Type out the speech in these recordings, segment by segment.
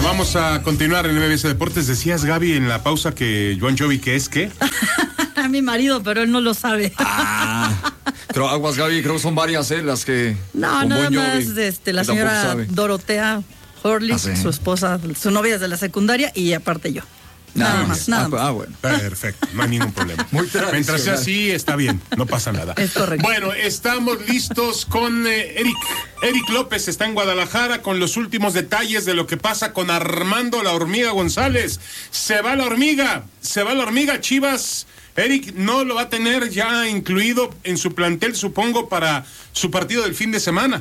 vamos a continuar en MBS Deportes. Decías, Gaby, en la pausa que Bon Jovi, ¿qué es qué? Mi marido, pero él no lo sabe. Creo, aguas, Gaby, creo que son varias las que... No, nada más la señora Dorotea Hurley, su esposa, su novia desde la secundaria, y aparte yo. Nada más. Bueno. Perfecto, no hay ningún problema. Mientras sea así, está bien, no pasa nada. Es correcto. Bueno, estamos listos con Eric. Eric López está en Guadalajara con los últimos detalles de lo que pasa con Armando La Hormiga González. Se va la hormiga, Chivas. Eric no lo va a tener ya incluido en su plantel, supongo, para su partido del fin de semana.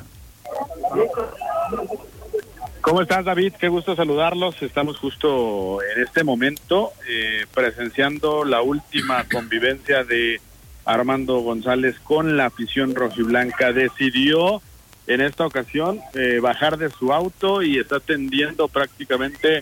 ¿Cómo estás, David? Qué gusto saludarlos. Estamos justo en este momento presenciando la última convivencia de Armando González con la afición rojiblanca. Decidió en esta ocasión bajar de su auto y está atendiendo prácticamente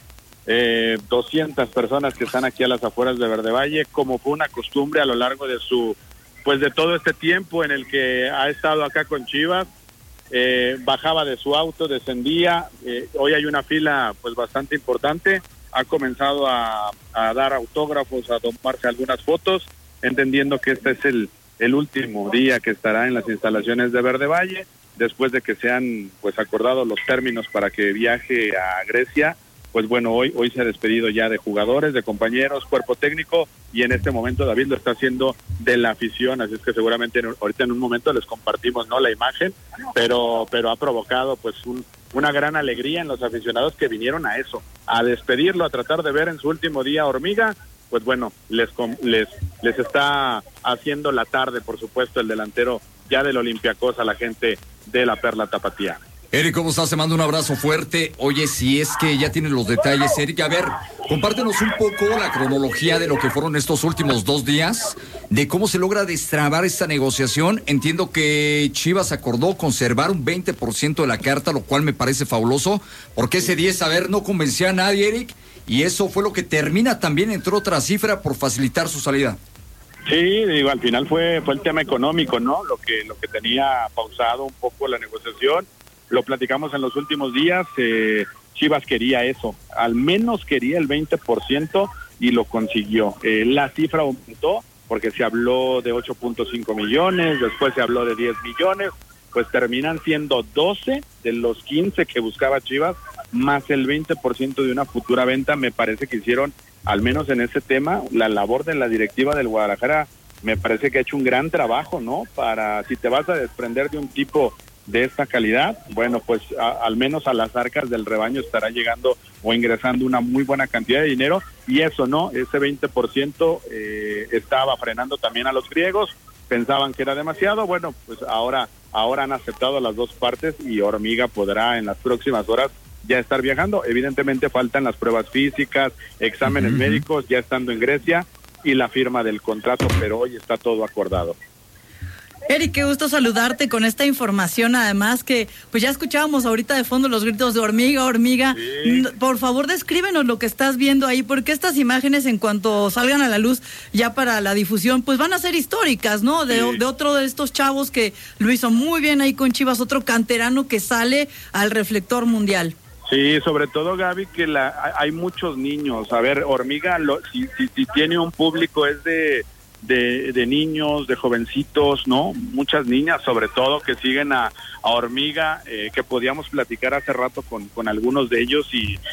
200 personas que están aquí a las afueras de Verde Valle, como fue una costumbre a lo largo de de todo este tiempo en el que ha estado acá con Chivas. Bajaba de su auto, descendía. Hoy hay una fila pues bastante importante. Ha comenzado a dar autógrafos, a tomarse algunas fotos, entendiendo que este es el último día que estará en las instalaciones de Verde Valle, después de que se han pues acordado los términos para que viaje a Grecia. Pues bueno, hoy se ha despedido ya de jugadores, de compañeros, cuerpo técnico, y en este momento David lo está haciendo de la afición, así es que seguramente ahorita en un momento les compartimos la imagen, pero ha provocado pues una gran alegría en los aficionados que vinieron a eso, a despedirlo, a tratar de ver en su último día Hormiga. Pues bueno, les está haciendo la tarde, por supuesto, el delantero ya del Olympiacos a la gente de la Perla Tapatía. Eric, ¿cómo estás? Te mando un abrazo fuerte. Oye, si es que ya tienes los detalles, Eric, a ver, compártenos un poco la cronología de lo que fueron estos últimos 2 días, de cómo se logra destrabar esta negociación. Entiendo que Chivas acordó conservar un 20% de la carta, lo cual me parece fabuloso, porque ese 10, no convencía a nadie, Eric, y eso fue lo que termina también, entre otra cifra, por facilitar su salida. Sí, digo, al final fue el tema económico, ¿no? Lo que tenía pausado un poco la negociación. Lo platicamos en los últimos días, Chivas quería eso, al menos quería el 20% y lo consiguió. La cifra aumentó porque se habló de 8.5 millones, después se habló de 10 millones, pues terminan siendo 12 de los 15 que buscaba Chivas, más el 20% de una futura venta. Me parece que hicieron, al menos en ese tema, la labor de la directiva del Guadalajara, me parece que ha hecho un gran trabajo, ¿no? Para, si te vas a desprender de un tipo de esta calidad, bueno, pues al menos a las arcas del rebaño estará llegando o ingresando una muy buena cantidad de dinero, y eso, ¿no? Ese 20% estaba frenando también a los griegos, pensaban que era demasiado. Bueno, pues ahora han aceptado las dos partes y Hormiga podrá en las próximas horas ya estar viajando. Evidentemente faltan las pruebas físicas, exámenes médicos, ya estando en Grecia, y la firma del contrato, pero hoy está todo acordado. Eric, qué gusto saludarte con esta información, además que pues ya escuchábamos ahorita de fondo los gritos de hormiga. Sí. Por favor, descríbenos lo que estás viendo ahí, porque estas imágenes, en cuanto salgan a la luz ya para la difusión, pues van a ser históricas, ¿no? De otro de estos chavos que lo hizo muy bien ahí con Chivas, otro canterano que sale al reflector mundial. Sí, sobre todo, Gaby, que hay muchos niños. A ver, Hormiga, si tiene un público es de niños, de jovencitos, ¿no? Muchas niñas, sobre todo, que siguen a Hormiga, que podíamos platicar hace rato con algunos de ellos,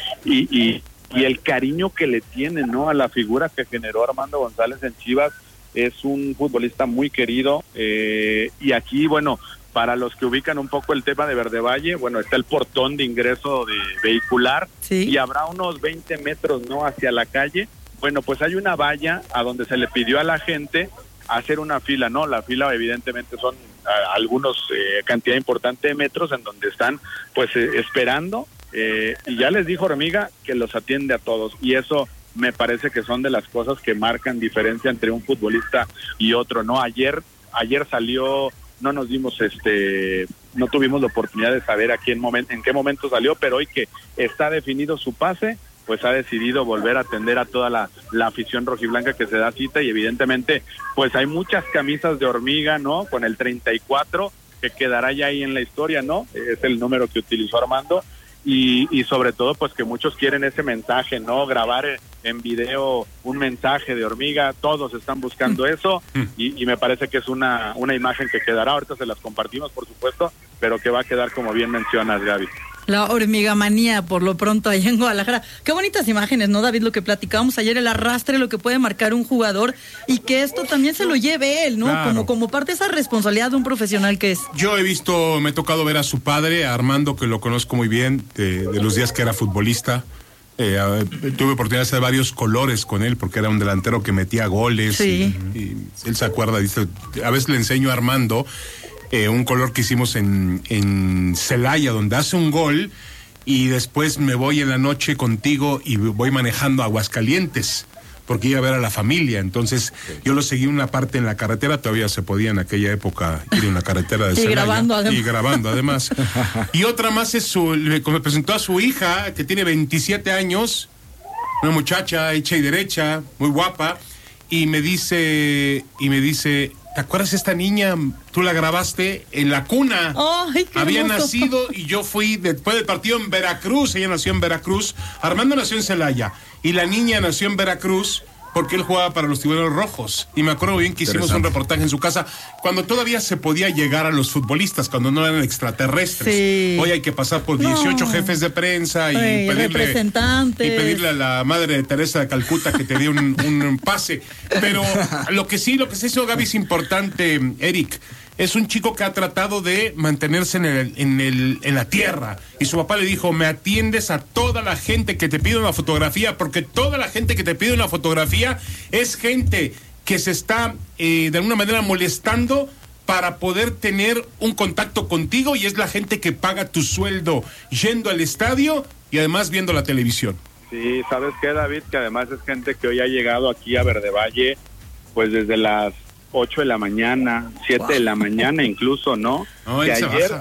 y el cariño que le tienen, ¿no? A la figura que generó Armando González en Chivas. Es un futbolista muy querido, y aquí, bueno, para los que ubican un poco el tema de Verde Valle, bueno, está el portón de ingreso de vehicular, sí, y habrá unos 20 metros, ¿no?, hacia la calle. Bueno, pues hay una valla a donde se le pidió a la gente hacer una fila, ¿no? La fila evidentemente son cantidad importante de metros en donde están pues esperando, y ya les dijo Hormiga que los atiende a todos, y eso me parece que son de las cosas que marcan diferencia entre un futbolista y otro, ¿no? Ayer salió, no nos dimos no tuvimos la oportunidad de saber en qué momento salió, pero hoy que está definido su pase, pues ha decidido volver a atender a toda la afición rojiblanca que se da cita, y evidentemente pues hay muchas camisas de Hormiga, ¿no? Con el 34 que quedará ya ahí en la historia, ¿no? Es el número que utilizó Armando, y sobre todo pues que muchos quieren ese mensaje, ¿no? Grabar en video un mensaje de hormiga, todos están buscando eso y me parece que es una imagen que quedará, ahorita se las compartimos por supuesto, pero que va a quedar como bien mencionas, Gaby. La hormigamanía, por lo pronto, allá en Guadalajara. Qué bonitas imágenes, ¿no, David? Lo que platicábamos ayer, el arrastre, lo que puede marcar un jugador y que esto también se lo lleve él, ¿no? Claro. Como parte de esa responsabilidad de un profesional que es. Yo me he tocado ver a su padre, a Armando, que lo conozco muy bien, de los días que era futbolista. Tuve oportunidad de hacer varios colores con él, porque era un delantero que metía goles. Sí. Y él se acuerda, dice, a veces le enseño a Armando un color que hicimos en Celaya, donde hace un gol, y después me voy en la noche contigo y voy manejando a Aguascalientes, porque iba a ver a la familia. Entonces, yo lo seguí una parte en la carretera, todavía se podía en aquella época ir en la carretera de Celaya. Y grabando además. Y otra más es me presentó a su hija, que tiene 27 años, una muchacha hecha y derecha, muy guapa, y me dice, ¿te acuerdas de esta niña? Tú la grabaste en la cuna. ¡Ay, qué Había hermoso! nacido y yo fui después del partido en Veracruz. Ella nació en Veracruz. Armando nació en Celaya. Y la niña nació en Veracruz porque él jugaba para los Tiburones Rojos. Y me acuerdo bien que hicimos un reportaje en su casa cuando todavía se podía llegar a los futbolistas, cuando no eran extraterrestres. Sí. Hoy hay que pasar por 18 jefes de prensa y representantes. y pedirle a la madre de Teresa de Calcuta que te dé un pase. Pero lo que se hizo, Gaby, es importante, Eric. Es un chico que ha tratado de mantenerse en la tierra. Y su papá le dijo, me atiendes a toda la gente que te pide una fotografía, porque toda la gente que te pide una fotografía es gente que se está de alguna manera molestando para poder tener un contacto contigo, y es la gente que paga tu sueldo yendo al estadio y además viendo la televisión. Sí, ¿sabes qué, David? Que además es gente que hoy ha llegado aquí a Verde Valle, pues desde las 8 de la mañana, 7 de la mañana incluso, ¿no? Que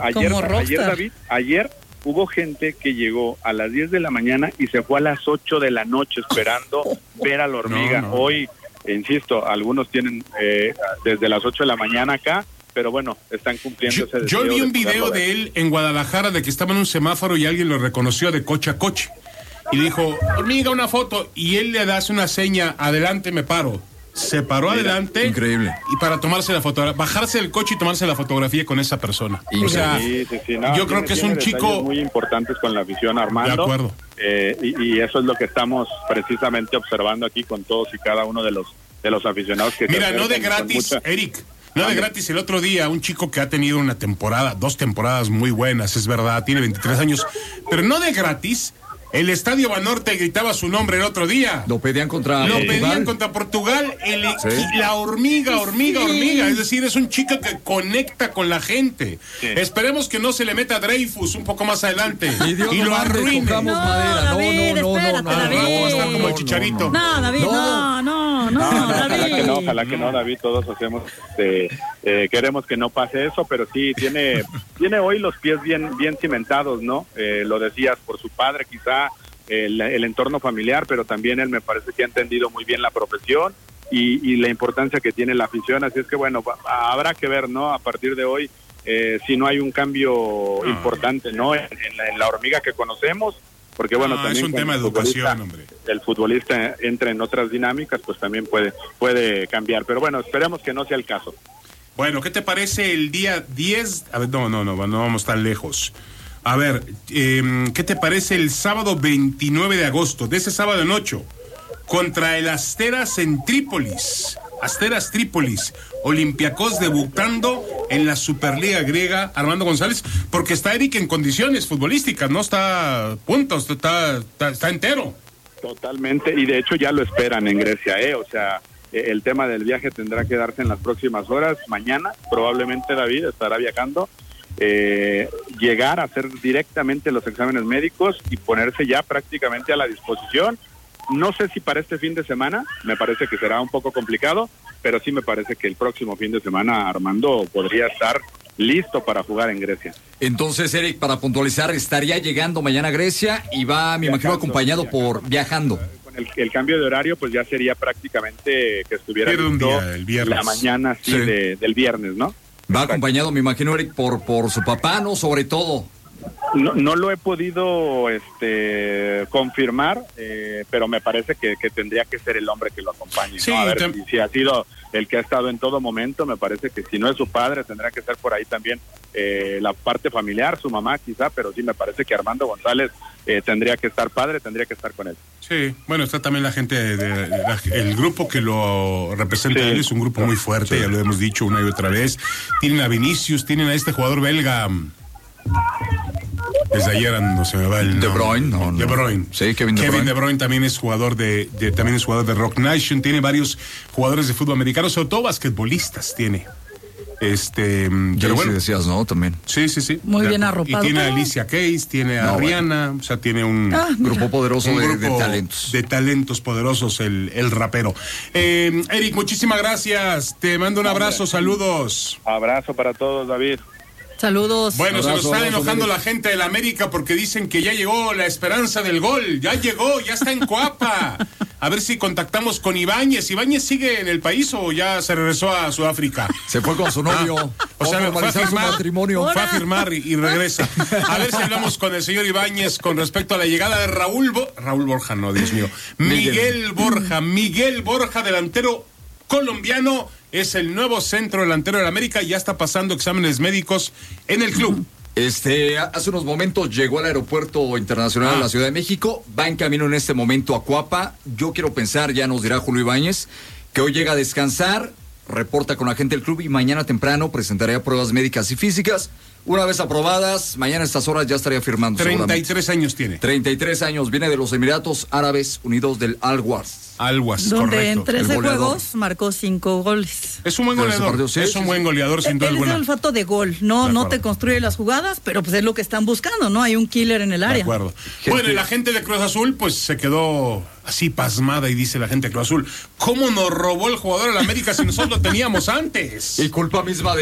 ayer, hubo gente que llegó a las 10 de la mañana y se fue a las 8 de la noche esperando ver a la hormiga. No. Hoy, insisto, algunos tienen desde las 8 de la mañana acá, pero bueno, están cumpliendo ese deseo. Yo vi un video de él en Guadalajara de que estaba en un semáforo y alguien lo reconoció de coche a coche. Y le dijo, hormiga, una foto. Y él le hace una seña, adelante, me paro. Se paró adelante. Increíble. Y para tomarse la fotografía, bajarse del coche y tomarse la fotografía con esa persona. O sea, no, yo creo que es un chico muy importantes con la afición, Armando. De acuerdo. Y eso es lo que estamos precisamente observando aquí con todos y cada uno de los aficionados que mira, no de gratis, Eric. No de gratis, el otro día un chico que ha tenido una temporada, 2 temporadas muy buenas, es verdad, tiene 23 años, pero no de gratis. El Estadio Banorte gritaba su nombre el otro día. Lo pedían contra Portugal. Sí. La hormiga. Es decir, es un chico que conecta con la gente. Sí. Esperemos que no se le meta a Dreyfus un poco más adelante. Y lo arruine. No, David, espérate, David. Va a estar como el Chicharito. No, David, no, David. Ojalá que no, David. Todos hacemos, queremos que no pase eso, pero sí, tiene hoy los pies bien cimentados, ¿no? Lo decías por su padre, quizá. El entorno familiar, pero también él me parece que ha entendido muy bien la profesión y la importancia que tiene la afición, así es que bueno, habrá que ver, ¿no? A partir de hoy, si no hay un cambio importante, ¿no? En la hormiga que conocemos, porque bueno, también es un tema de educación, hombre. El futbolista entra en otras dinámicas, pues también puede cambiar, pero bueno, esperemos que no sea el caso. Bueno, ¿qué te parece el día 10? A ver, no vamos tan lejos. A ver, ¿qué te parece el sábado 29 de agosto, de ese sábado en 8, contra el Asteras en Trípolis? Asteras Trípolis, Olympiacos debutando en la Superliga griega, Armando González, porque está Eric en condiciones futbolísticas, no está a punto, está entero. Totalmente, y de hecho ya lo esperan en Grecia, o sea, el tema del viaje tendrá que darse en las próximas horas. Mañana probablemente David estará viajando, llegar a hacer directamente los exámenes médicos y ponerse ya prácticamente a la disposición. No sé si para este fin de semana, me parece que será un poco complicado, pero sí me parece que el próximo fin de semana Armando podría estar listo para jugar en Grecia. Entonces, Eric, para puntualizar, estaría llegando mañana a Grecia y va, me imagino, acompañado viajando. Con el cambio de horario, pues ya sería prácticamente que estuviera listo el viernes. La mañana del viernes, ¿no? Va acompañado, me imagino, Eric, por su papá, ¿no? Sobre todo. No lo he podido confirmar, pero me parece que tendría que ser el hombre que lo acompañe. Sí, ¿no? A ver si ha sido el que ha estado en todo momento. Me parece que si no es su padre, tendrá que ser por ahí también la parte familiar, su mamá quizá, pero sí me parece que Armando González tendría que estar padre, tendría que estar con él. Sí, bueno, está también la gente, el grupo que lo representa. Sí. Él es un grupo muy fuerte, sí. Ya lo hemos dicho una y otra vez. Tienen a Vinicius, tienen a este jugador belga. Desde ayer no se me va el De Bruyne, no. De Bruyne. Sí, Kevin De Bruyne también es jugador también es jugador de Rock Nation. Tiene varios jugadores de fútbol americano, sobre todo basquetbolistas tiene. Pero bueno, decías, ¿no? También. Sí. Muy bien arropado. Y tiene a Alicia Keys, tiene a Rihanna, o sea, tiene un grupo poderoso de talentos. De talentos poderosos, el rapero. Eric, muchísimas gracias. Te mando un abrazo, saludos. Abrazo para todos, David. Saludos. Bueno, abrazo, se nos está enojando la gente de la América porque dicen que ya llegó la esperanza del gol. Ya llegó, ya está en Coapa. A ver si contactamos con Ibáñez. ¿Ibáñez sigue en el país o ya se regresó a Sudáfrica? Se fue con su novio. O sea, fue a firmar, matrimonio. Fue a firmar y regresa. A ver si hablamos con el señor Ibáñez con respecto a la llegada de Raúl Borja, no, Dios mío. Miguel Borja, delantero colombiano. Es el nuevo centro delantero del América y ya está pasando exámenes médicos en el club. Hace unos momentos llegó al aeropuerto internacional de la Ciudad de México, va en camino en este momento a Coapa. Yo quiero pensar, ya nos dirá Julio Ibáñez, que hoy llega a descansar, reporta con la gente del club y mañana temprano presentará pruebas médicas y físicas. Una vez aprobadas, mañana a estas horas ya estaría firmando. 33 años tiene. 33 años, viene de los Emiratos Árabes Unidos del Al-Waz. Donde correcto. en 13 juegos marcó 5 goles. Es un buen goleador. Es un buen goleador, sin duda alguna. Es el olfato de gol. No te construye las jugadas, pero pues es lo que están buscando, ¿no? Hay un killer en el área. De acuerdo. Bueno, y la gente de Cruz Azul, pues se quedó así pasmada y dice la gente de Cruz Azul, ¿cómo nos robó el jugador al América si nosotros lo teníamos antes? Y culpa misma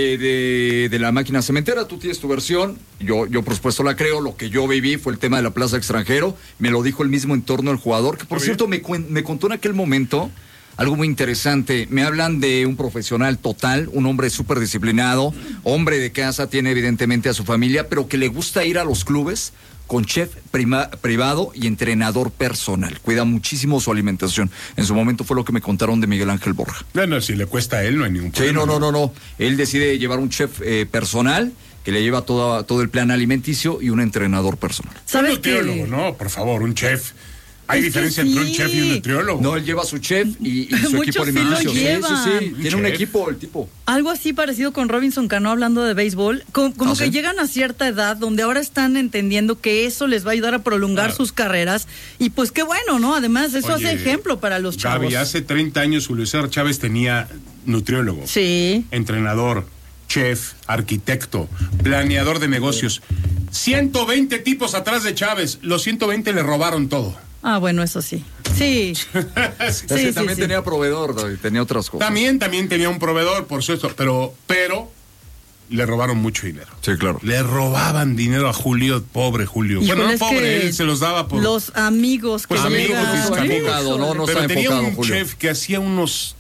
de la máquina cementera. Tú tienes tu versión, yo por supuesto la creo. Lo que yo viví fue el tema de la plaza extranjero. Me lo dijo el mismo entorno del jugador, que por cierto me contó en aquel momento algo muy interesante. Me hablan de un profesional total, un hombre súper disciplinado, hombre de casa, tiene evidentemente a su familia, pero que le gusta ir a los clubes con chef privado y entrenador personal. Cuida muchísimo su alimentación. En su momento fue lo que me contaron de Miguel Ángel Borja. Bueno, si le cuesta a él no hay ningún problema. Sí, no. Él decide llevar un chef personal que le lleva todo el plan alimenticio y un entrenador personal. ¿Sabes un nutriólogo? No, por favor, un chef. ¿Hay diferencia entre un chef y un nutriólogo? No, él lleva a su chef y su equipo alimenticio. Sí. Tiene un equipo, el tipo. Algo así parecido con Robinson Cano, hablando de béisbol. Como que llegan a cierta edad donde ahora están entendiendo que eso les va a ayudar a prolongar sus carreras. Y pues qué bueno, ¿no? Además, eso hace ejemplo para los chavos. Gaby, hace 30 años Julio César Chávez tenía nutriólogo. Sí. Entrenador, chef, arquitecto, planeador de negocios. 120 tipos atrás de Chávez. Los 120 le robaron todo. Ah, bueno, eso sí. Sí. También tenía proveedor, David, tenía otras cosas. También tenía un proveedor, por supuesto, pero le robaron mucho dinero. Sí, claro. Le robaban dinero a Julio, pobre Julio. Híjole, bueno, no pobre, él se los daba por los amigos que pero tenía un chef que hacía unos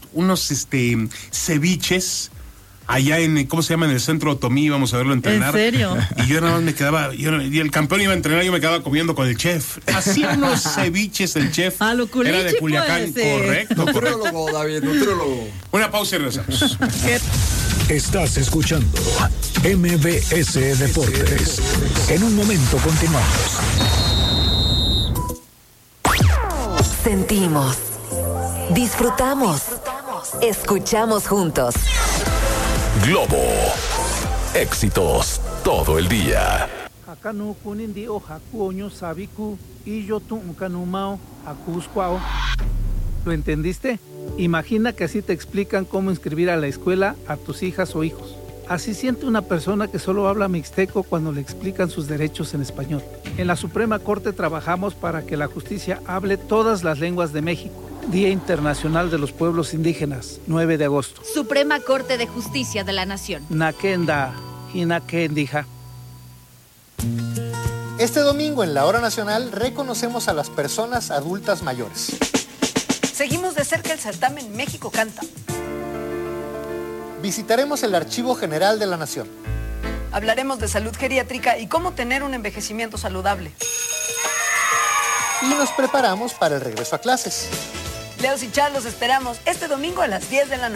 ceviches allá en, ¿cómo se llama? En el centro Otomí, íbamos a verlo entrenar. ¿En serio? Y yo nada más me quedaba, y el campeón iba a entrenar, yo me quedaba comiendo con el chef. Hacía unos ceviches el chef. A lo culichi, era de Culiacán, correcto. Nutriólogo, David, nutriólogo. Una pausa y regresamos. Estás escuchando MBS Deportes. En un momento continuamos. Sentimos, disfrutamos, escuchamos juntos. Globo. Éxitos todo el día. ¿Lo entendiste? Imagina que así te explican cómo inscribir a la escuela a tus hijas o hijos. Así siente una persona que solo habla mixteco cuando le explican sus derechos en español. En la Suprema Corte trabajamos para que la justicia hable todas las lenguas de México. Día Internacional de los Pueblos Indígenas, 9 de agosto. Suprema Corte de Justicia de la Nación. Nakenda, Hinakendija. Este domingo en la Hora Nacional reconocemos a las personas adultas mayores. Seguimos de cerca el certamen México Canta. Visitaremos el Archivo General de la Nación. Hablaremos de salud geriátrica y cómo tener un envejecimiento saludable. Y nos preparamos para el regreso a clases. Leos y Char los esperamos este domingo a las 10 de la noche.